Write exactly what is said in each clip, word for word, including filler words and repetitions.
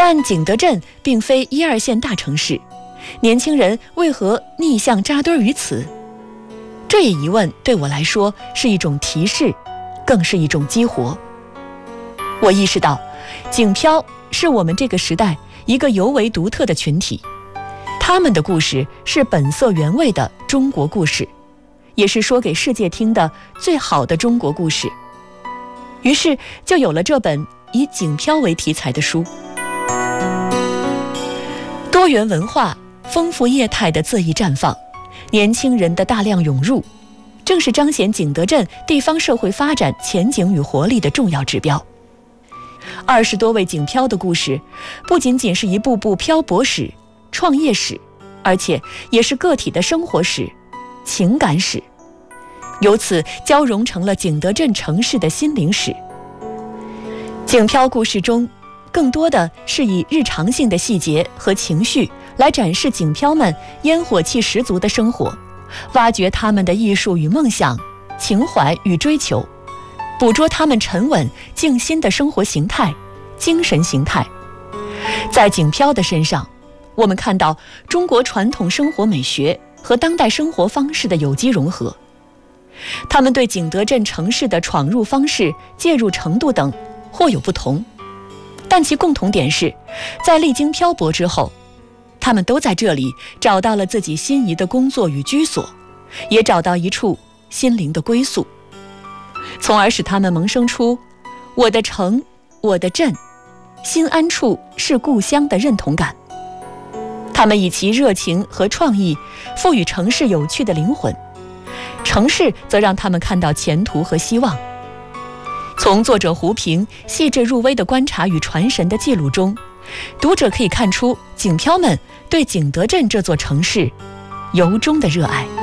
但景德镇并非一二线大城市，年轻人为何逆向扎堆于此？这一疑问对我来说是一种提示，更是一种激活。我意识到，景漂是我们这个时代一个尤为独特的群体，他们的故事是本色原味的中国故事，也是说给世界听的最好的中国故事。于是就有了这本以景漂为题材的书。多元文化、丰富业态的恣意绽放，年轻人的大量涌入，正是彰显景德镇地方社会发展前景与活力的重要指标。二十多位景漂的故事，不仅仅是一部部漂泊史、创业史，而且也是个体的生活史、情感史，由此交融成了景德镇城市的心灵史。景漂故事中，更多的是以日常性的细节和情绪来展示景漂们烟火气十足的生活，挖掘他们的艺术与梦想、情怀与追求，捕捉他们沉稳静心的生活形态、精神形态。在景漂的身上，我们看到中国传统生活美学和当代生活方式的有机融合。他们对景德镇城市的闯入方式、介入程度等或有不同，但其共同点是，在历经漂泊之后，他们都在这里找到了自己心仪的工作与居所，也找到一处心灵的归宿，从而使他们萌生出我的城、我的镇，心安处是故乡的认同感。他们以其热情和创意赋予城市有趣的灵魂，城市则让他们看到前途和希望。从作者胡平细致入微的观察与传神的记录中，读者可以看出景漂们对景德镇这座城市由衷的热爱。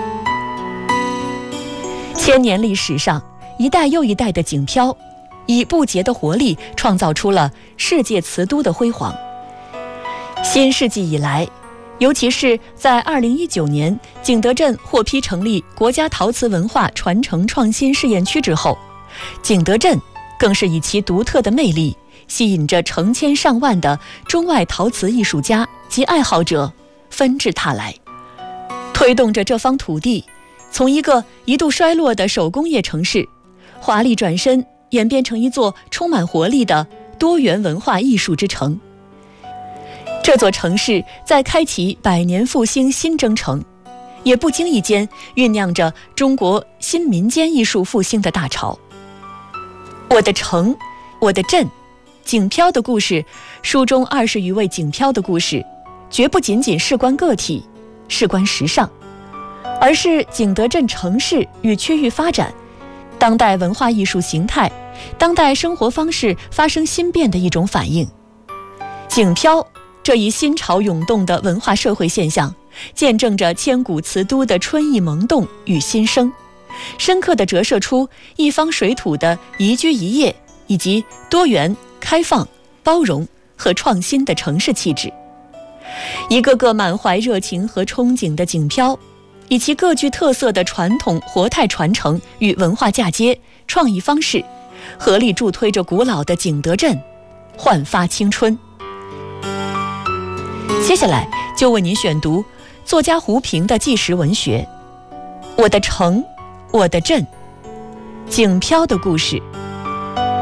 千年历史上，一代又一代的景漂以不竭的活力创造出了世界瓷都的辉煌。新世纪以来，尤其是在二零一九年景德镇获批成立国家陶瓷文化传承创新试验区之后，景德镇更是以其独特的魅力吸引着成千上万的中外陶瓷艺术家及爱好者纷至沓来，推动着这方土地从一个一度衰落的手工业城市华丽转身，演变成一座充满活力的多元文化艺术之城。这座城市在开启百年复兴新征程，也不经意间酝酿着中国新民间艺术复兴的大潮。我的城，我的镇，景漂的故事，书中二十余位景漂的故事，绝不仅仅事关个体，事关时尚，而是景德镇城市与区域发展、当代文化艺术形态、当代生活方式发生新变的一种反应。景漂这一新潮涌动的文化社会现象，见证着千古瓷都的春意萌动与新生，深刻地折射出一方水土的宜居宜业，以及多元、开放、包容和创新的城市气质。一个个满怀热情和憧憬的景漂，以其各具特色的传统活态传承与文化嫁接创意方式，合力助推着古老的景德镇焕发青春。接下来就为您选读作家胡平的纪实文学《我的城，我的镇》，景漂的故事。